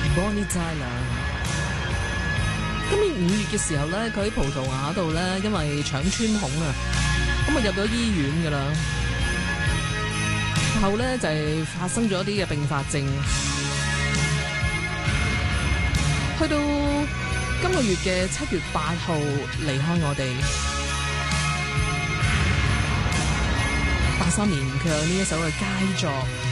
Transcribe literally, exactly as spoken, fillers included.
Bonnie Tyler。今年五月嘅時候咧，佢喺葡萄牙度咧，因為腸穿孔啊，咁啊入咗醫院噶啦。後咧就係發生咗一啲嘅併發症，去到今個月嘅七月八號離開我哋。八三年佢有呢一首嘅佳作。